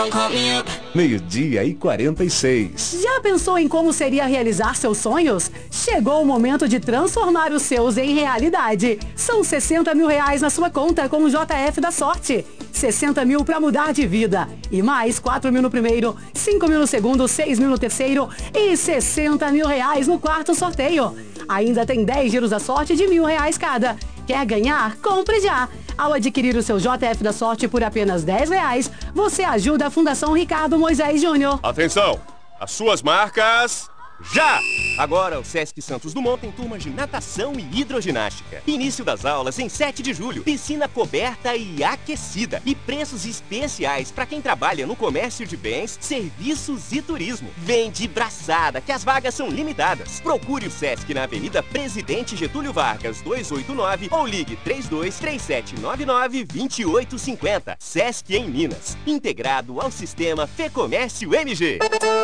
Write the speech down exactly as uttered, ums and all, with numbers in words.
Meio-dia e quarenta e seis. Já pensou em como seria realizar seus sonhos? Chegou o momento de transformar os seus em realidade. São sessenta mil reais na sua conta com o J F da Sorte. sessenta mil para mudar de vida. E mais quatro mil no primeiro, cinco mil no segundo, seis mil no terceiro e sessenta mil reais no quarto sorteio. Ainda tem dez giros da sorte de mil reais cada. Quer ganhar? Compre já! Ao adquirir o seu J F da Sorte por apenas dez reais, você ajuda a Fundação Ricardo Moisés Júnior. Atenção! As suas marcas... já! Agora o Sesc Santos Dumont tem turmas de natação e hidroginástica. Início das aulas em sete de julho. Piscina coberta e aquecida. E preços especiais para quem trabalha no comércio de bens, serviços e turismo. Vem de braçada, que as vagas são limitadas. Procure o Sesc na Avenida Presidente Getúlio Vargas, duzentos e oitenta e nove ou ligue três dois três sete nove nove, dois oito cinco zero. Sesc em Minas. Integrado ao sistema Fê Comércio M G.